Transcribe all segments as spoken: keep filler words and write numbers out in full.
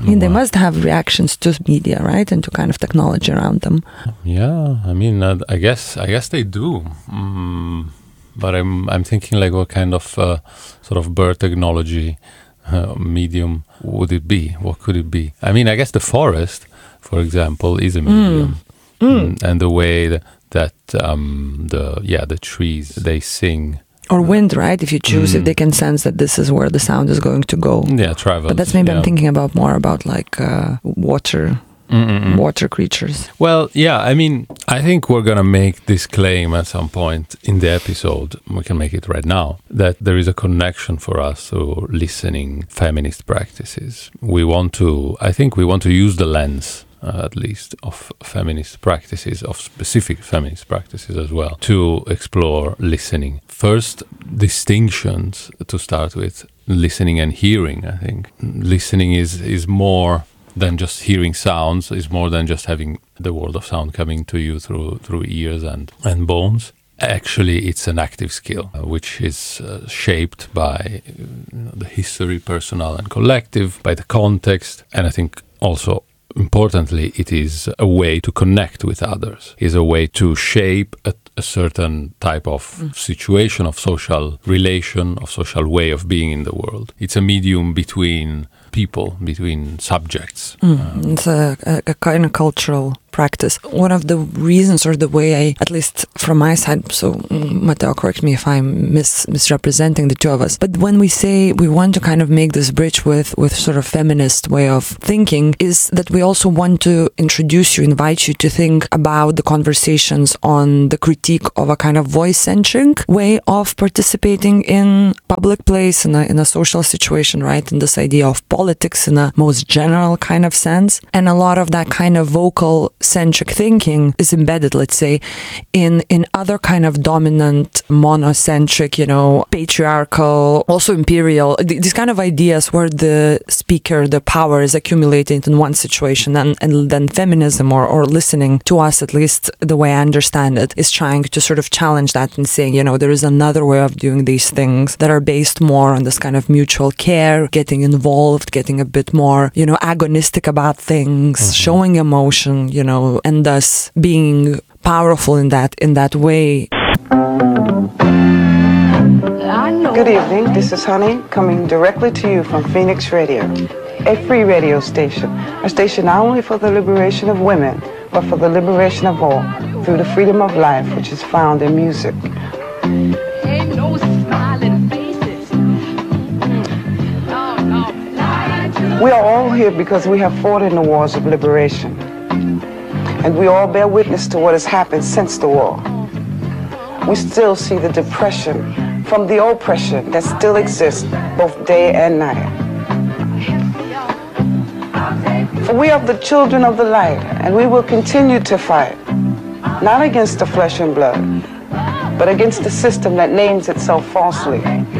I mean, they must have reactions to media, right, and to kind of technology around them. Yeah, I mean, uh, I guess I guess they do. Mm, but I'm I'm thinking like, what kind of uh, sort of bird technology uh, medium would it be? What could it be? I mean, I guess the forest, for example, is a medium, mm. Mm. and the way that, that um, the yeah the trees they sing. Or wind, right? If you choose mm. it, they can sense that this is where the sound is going to go. Yeah, travel. But that's maybe yeah. I'm thinking about more about like uh, water, Mm-mm-mm. water creatures. Well, yeah, I mean, I think we're going to make this claim at some point in the episode. We can make it right now, that there is a connection for us to listening feminist practices. We want to, I think we want to use the lens Uh, at least, of feminist practices, of specific feminist practices as well, to explore listening. First, distinctions to start with, listening and hearing, I think. Listening is, is more than just hearing sounds, is more than just having the world of sound coming to you through, through ears and, and bones. Actually, it's an active skill, uh, which is uh, shaped by you know, the history, personal and collective, by the context, and I think also importantly, it is a way to connect with others, is a way to shape a, a certain type of mm. situation, of social relation, of social way of being in the world. It's a medium between people, between subjects. Mm. Um, it's a, a, a kind of cultural practice. One of the reasons, or the way I, at least from my side, so Matteo, correct me if I'm mis- misrepresenting the two of us, but when we say we want to kind of make this bridge with, with sort of feminist way of thinking, is that we also want to introduce you, invite you to think about the conversations on the critique of a kind of voice-centric way of participating in public place, in a, in a social situation, right? In this idea of politics in a most general kind of sense. And a lot of that kind of vocal centric thinking is embedded, let's say, in in other kind of dominant, monocentric, you know, patriarchal, also imperial, th- these kind of ideas where the speaker, the power is accumulated in one situation, and, and then feminism, or, or listening to us, at least the way I understand it, is trying to sort of challenge that and saying, you know, there is another way of doing these things that are based more on this kind of mutual care, getting involved, getting a bit more, you know, agonistic about things, mm-hmm. showing emotion, you know, and thus being powerful in that in that way. Good evening, this is Honey coming directly to you from Phoenix Radio, a free radio station, a station not only for the liberation of women, but for the liberation of all, through the freedom of life which is found in music. Ain't no smiling faces. No, no. We are all here because we have fought in the wars of liberation. And we all bear witness to what has happened since the war. We still see the depression from the oppression that still exists both day and night. For we are the children of the light, and we will continue to fight, not against the flesh and blood, but against the system that names itself falsely.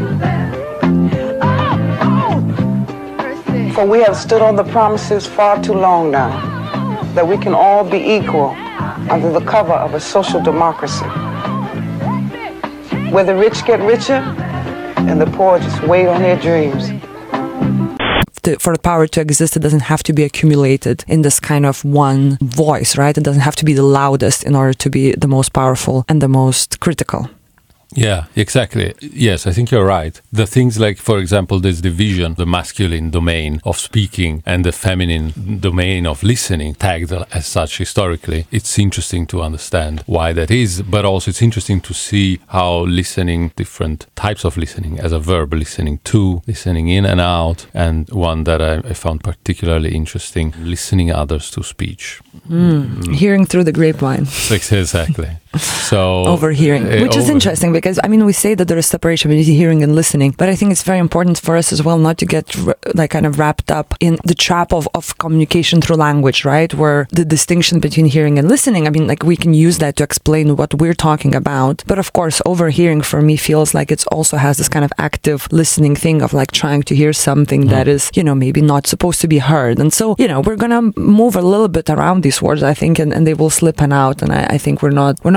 For we have stood on the promises far too long now, that we can all be equal under the cover of a social democracy, where the rich get richer and the poor just wait on their dreams. To, for the power to exist, it doesn't have to be accumulated in this kind of one voice, right? It doesn't have to be the loudest in order to be the most powerful and the most critical. Yeah, exactly. Yes, I think you're right. The things like, for example, this division, the masculine domain of speaking and the feminine domain of listening, tagged as such historically, it's interesting to understand why that is, but also it's interesting to see how listening, different types of listening, as a verb, listening to, listening in and out, and one that I, I found particularly interesting, listening others to speech. Mm. Mm. Hearing through the grapevine. Exactly. So overhearing, uh, which is over- interesting because I mean we say that there is separation between hearing and listening, but I think it's very important for us as well not to get r- like kind of wrapped up in the trap of, of communication through language, right? Where the distinction between hearing and listening, I mean, like we can use that to explain what we're talking about, but of course overhearing for me feels like it also has this kind of active listening thing of like trying to hear something mm. that is, you know, maybe not supposed to be heard. And so, you know, we're gonna move a little bit around these words, I think, and, and they will slip and out, and I, I think we're not we're not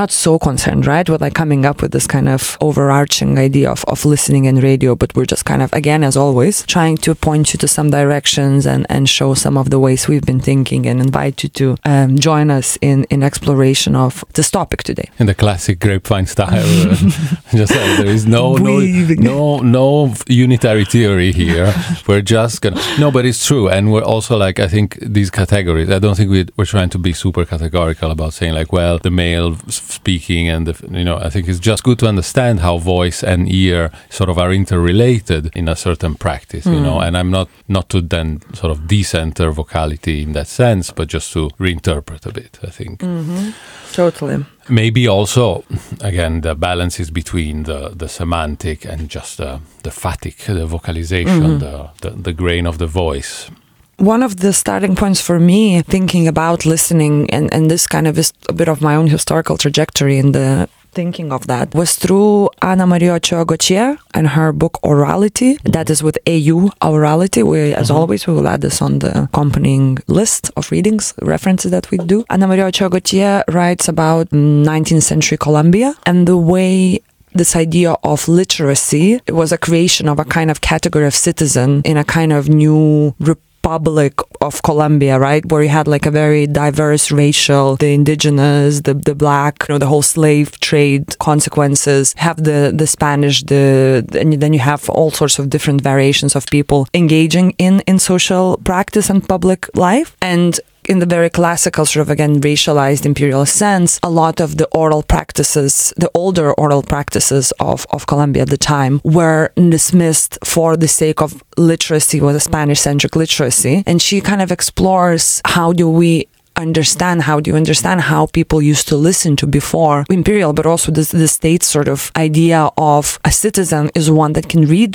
not so concerned, right, with like coming up with this kind of overarching idea of, of listening and radio, but we're just kind of, again, as always, trying to point you to some directions and, and show some of the ways we've been thinking and invite you to um, join us in, in exploration of this topic today. In the classic grapevine style, uh, just uh, there is no no, no no unitary theory here. We're just gonna no, but it's true, and we're also like I think these categories. I don't think we we're trying to be super categorical about saying like, well, the male speaking and the you know. I think it's just good to understand how voice and ear sort of are interrelated in a certain practice, you mm. know. And I'm not not to then sort of decenter vocality in that sense, but just to reinterpret a bit. I think. Mm-hmm. Totally. Maybe also, again, the balance is between the, the semantic and just the, the phatic, the vocalization, mm-hmm. the, the, the grain of the voice. One of the starting points for me, thinking about listening, and, and this kind of is a bit of my own historical trajectory in the thinking of that, was through Ana Maria Ochoa Goitia and her book Aurality. That is with A U, Aurality. We, as mm-hmm. always, we will add this on the accompanying list of readings, references that we do. Ana Maria Ochoa Goitia writes about nineteenth century Colombia and the way this idea of literacy, it was a creation of a kind of category of citizen in a kind of new Republic of Colombia, right? Where you had like a very diverse racial, the indigenous, the the black, you know, the whole slave trade consequences, have the, the Spanish, the and then you have all sorts of different variations of people engaging in, in social practice and public life. And in the very classical sort of, again, racialized imperialist sense, a lot of the oral practices, the older oral practices of, of Colombia at the time were dismissed for the sake of literacy, was a Spanish-centric literacy. And she kind of explores how do we understand, how do you understand how people used to listen to before imperial, but also this, the state sort of idea of a citizen is one that can read